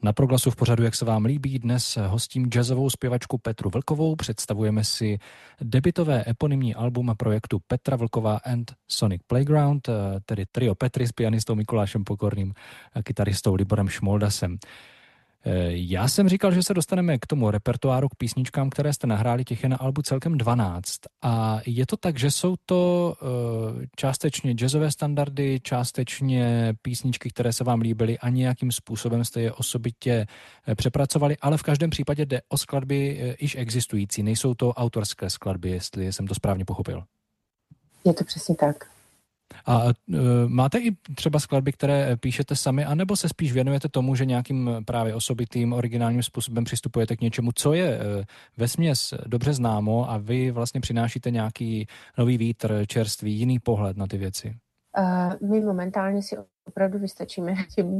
Na Proglasu v pořadu Jak se vám líbí dnes hostím jazzovou zpěvačku Petru Vlkovou. Představujeme si debutové eponymní album projektu Petra Vlková and Sonic Playground, tedy trio Petry s pianistou Mikulášem Pokorným a kytaristou Liborem Šmoldasem. Já jsem říkal, že se dostaneme k tomu repertoáru, k písničkám, které jste nahráli, těch je na albu celkem 12. A je to tak, že jsou to částečně jazzové standardy, částečně písničky, které se vám líbily a nějakým způsobem jste je osobitě přepracovali, ale v každém případě jde o skladby již existující. Nejsou to autorské skladby, jestli jsem to správně pochopil. Je to přesně tak. A máte i třeba skladby, které píšete sami, anebo se spíš věnujete tomu, že nějakým právě osobitým, originálním způsobem přistupujete k něčemu, co je vesměs dobře známo a vy vlastně přinášíte nějaký nový vítr, čerstvý, jiný pohled na ty věci? My momentálně si opravdu vystačíme tím